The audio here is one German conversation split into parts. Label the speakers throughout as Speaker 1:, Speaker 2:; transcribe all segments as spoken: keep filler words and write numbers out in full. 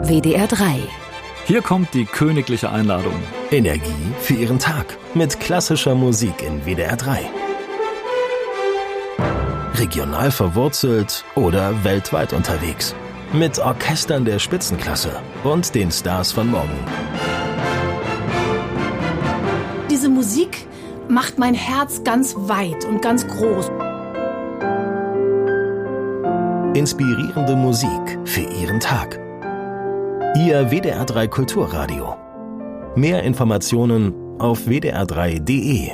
Speaker 1: W D R drei.
Speaker 2: Hier kommt die königliche Einladung.
Speaker 3: Energie für Ihren Tag mit klassischer Musik in W D R drei. Regional verwurzelt oder weltweit unterwegs. Mit Orchestern der Spitzenklasse und den Stars von morgen.
Speaker 4: Diese Musik macht mein Herz ganz weit und ganz groß.
Speaker 3: Inspirierende Musik für Ihren Tag. Ihr W D R drei Kulturradio. Mehr Informationen auf w d r drei punkt d e.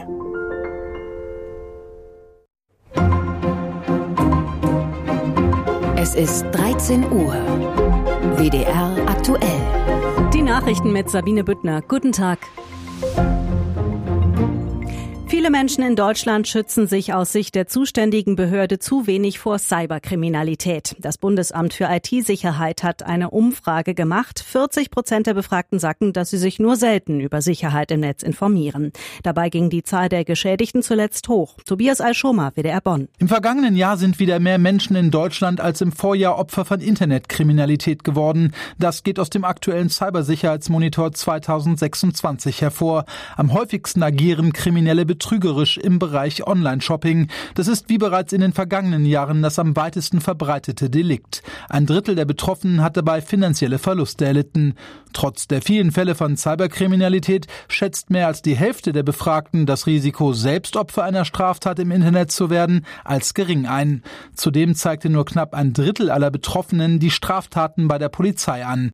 Speaker 1: Es ist dreizehn Uhr. W D R aktuell.
Speaker 5: Die Nachrichten mit Sabine Büttner. Guten Tag. Viele Menschen in Deutschland schützen sich aus Sicht der zuständigen Behörde zu wenig vor Cyberkriminalität. Das Bundesamt für I T-Sicherheit hat eine Umfrage gemacht. vierzig Prozent der Befragten sagten, dass sie sich nur selten über Sicherheit im Netz informieren. Dabei ging die Zahl der Geschädigten zuletzt hoch. Tobias Al-Schomer, W D R Bonn.
Speaker 6: Im vergangenen Jahr sind wieder mehr Menschen in Deutschland als im Vorjahr Opfer von Internetkriminalität geworden. Das geht aus dem aktuellen Cybersicherheitsmonitor zweitausendsechsundzwanzig hervor. Am häufigsten agieren kriminelle Betrügerisch im Bereich Online-Shopping. Das ist wie bereits in den vergangenen Jahren das am weitesten verbreitete Delikt. Ein Drittel der Betroffenen hat dabei finanzielle Verluste erlitten. Trotz der vielen Fälle von Cyberkriminalität schätzt mehr als die Hälfte der Befragten das Risiko, selbst Opfer einer Straftat im Internet zu werden, als gering ein. Zudem zeigte nur knapp ein Drittel aller Betroffenen die Straftaten bei der Polizei an.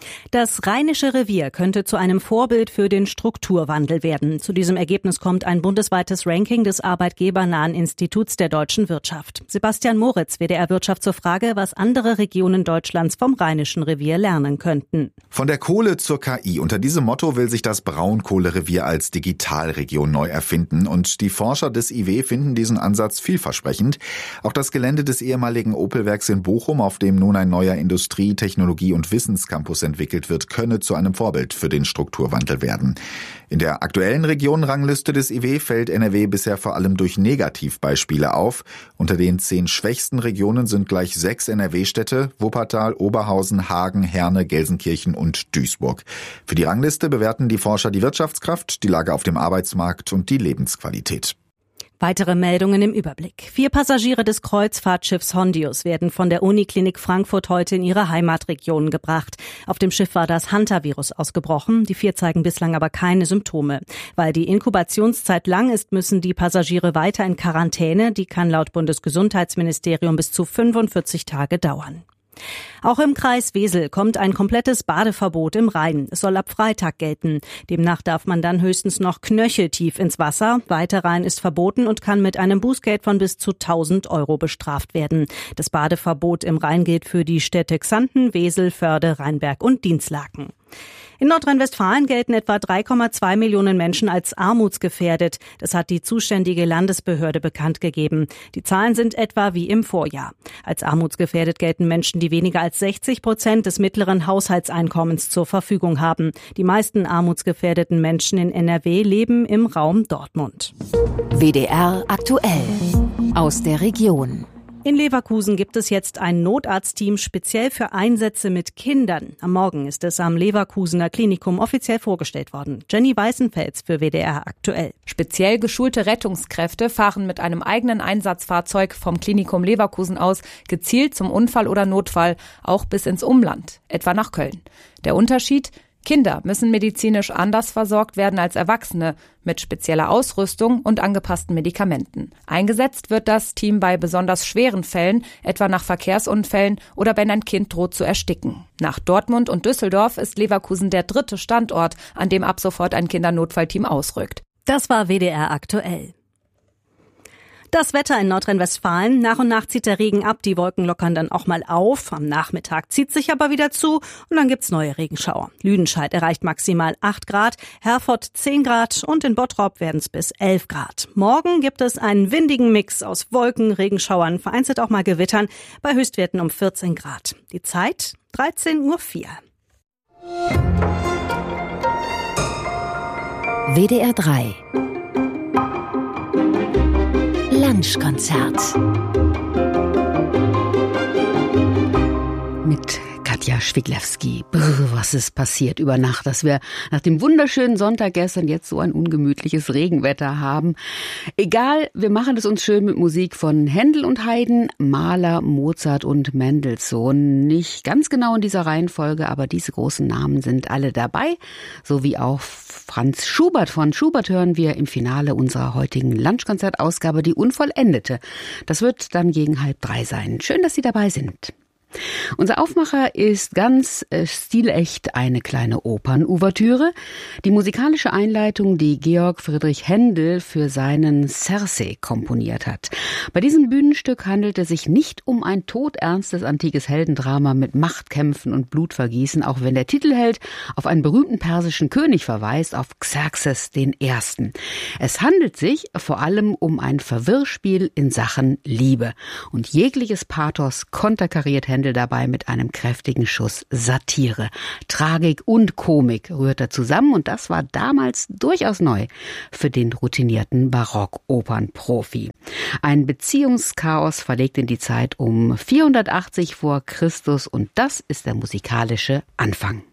Speaker 5: Das Rheinische Revier könnte zu einem Vorbild für den Strukturwandel werden. Zu diesem Ergebnis kommt ein bundesweites Ranking des arbeitgebernahen Instituts der deutschen Wirtschaft. Sebastian Moritz, W D R Wirtschaft, zur Frage, was andere Regionen Deutschlands vom Rheinischen Revier lernen könnten.
Speaker 7: Von der Kohle zur K I. Unter diesem Motto will sich das Braunkohlerevier als Digitalregion neu erfinden. Und die Forscher des I W finden diesen Ansatz vielversprechend. Auch das Gelände des ehemaligen Opel-Werks in Bochum, auf dem nun ein neuer Industrie-, Technologie- und Wissenscampus entwickelt wird, könne zu einem Vorbild für den Strukturwandel werden. In der aktuellen Regionenrangliste des I W fällt N R W bisher vor allem durch Negativbeispiele auf. Unter den zehn schwächsten Regionen sind gleich sechs N R W-Städte: Wuppertal, Oberhausen, Hagen, Herne, Gelsenkirchen und Duisburg. Für die Rangliste bewerten die Forscher die Wirtschaftskraft, die Lage auf dem Arbeitsmarkt und die Lebensqualität.
Speaker 5: Weitere Meldungen im Überblick. Vier Passagiere des Kreuzfahrtschiffs Hondius werden von der Uniklinik Frankfurt heute in ihre Heimatregion gebracht. Auf dem Schiff war das Hantavirus ausgebrochen. Die vier zeigen bislang aber keine Symptome. Weil die Inkubationszeit lang ist, müssen die Passagiere weiter in Quarantäne. Die kann laut Bundesgesundheitsministerium bis zu fünfundvierzig Tage dauern. Auch im Kreis Wesel kommt ein komplettes Badeverbot im Rhein. Es soll ab Freitag gelten. Demnach darf man dann höchstens noch knöcheltief ins Wasser. Weiterrein ist verboten und kann mit einem Bußgeld von bis zu tausend Euro bestraft werden. Das Badeverbot im Rhein gilt für die Städte Xanten, Wesel, Förde, Rheinberg und Dinslaken. In Nordrhein-Westfalen gelten etwa drei Komma zwei Millionen Menschen als armutsgefährdet. Das hat die zuständige Landesbehörde bekannt gegeben. Die Zahlen sind etwa wie im Vorjahr. Als armutsgefährdet gelten Menschen, die weniger als sechzig Prozent des mittleren Haushaltseinkommens zur Verfügung haben. Die meisten armutsgefährdeten Menschen in N R W leben im Raum Dortmund.
Speaker 1: W D R aktuell. Aus der Region.
Speaker 5: In Leverkusen gibt es jetzt ein Notarztteam speziell für Einsätze mit Kindern. Am Morgen ist es am Leverkusener Klinikum offiziell vorgestellt worden. Jenny Weißenfels für W D R aktuell.
Speaker 8: Speziell geschulte Rettungskräfte fahren mit einem eigenen Einsatzfahrzeug vom Klinikum Leverkusen aus gezielt zum Unfall oder Notfall, auch bis ins Umland, etwa nach Köln. Der Unterschied: Kinder müssen medizinisch anders versorgt werden als Erwachsene, mit spezieller Ausrüstung und angepassten Medikamenten. Eingesetzt wird das Team bei besonders schweren Fällen, etwa nach Verkehrsunfällen oder wenn ein Kind droht zu ersticken. Nach Dortmund und Düsseldorf ist Leverkusen der dritte Standort, an dem ab sofort ein Kindernotfallteam ausrückt.
Speaker 5: Das war W D R aktuell. Das Wetter in Nordrhein-Westfalen. Nach und nach zieht der Regen ab, die Wolken lockern dann auch mal auf. Am Nachmittag zieht sich aber wieder zu und dann gibt's neue Regenschauer. Lüdenscheid erreicht maximal acht Grad, Herford zehn Grad und in Bottrop werden es bis elf Grad. Morgen gibt es einen windigen Mix aus Wolken, Regenschauern, vereinzelt auch mal Gewittern bei Höchstwerten um vierzehn Grad. Die Zeit dreizehn Uhr vier.
Speaker 1: W D R drei Lunchkonzert mit
Speaker 9: Katja Schwiglewski. Brr, was ist passiert über Nacht, dass wir nach dem wunderschönen Sonntag gestern jetzt so ein ungemütliches Regenwetter haben. Egal, wir machen es uns schön mit Musik von Händel und Haydn, Mahler, Mozart und Mendelssohn. Nicht ganz genau in dieser Reihenfolge, aber diese großen Namen sind alle dabei. Sowie auch Franz Schubert. Von Schubert hören wir im Finale unserer heutigen Lunchkonzertausgabe die Unvollendete. Das wird dann gegen halb drei sein. Schön, dass Sie dabei sind. Unser Aufmacher ist ganz äh, stilecht eine kleine Opernouvertüre. Die musikalische Einleitung, die Georg Friedrich Händel für seinen Circe komponiert hat. Bei diesem Bühnenstück handelt es sich nicht um ein todernstes antikes Heldendrama mit Machtkämpfen und Blutvergießen, auch wenn der Titelheld auf einen berühmten persischen König verweist, auf Xerxes den Ersten. Es handelt sich vor allem um ein Verwirrspiel in Sachen Liebe. Und jegliches Pathos konterkariert Händel dabei mit einem kräftigen Schuss Satire. Tragik und Komik rührt er zusammen und das war damals durchaus neu für den routinierten Barockopernprofi. Ein Beziehungschaos verlegt in die Zeit um vierhundertachtzig vor Christus und das ist der musikalische Anfang.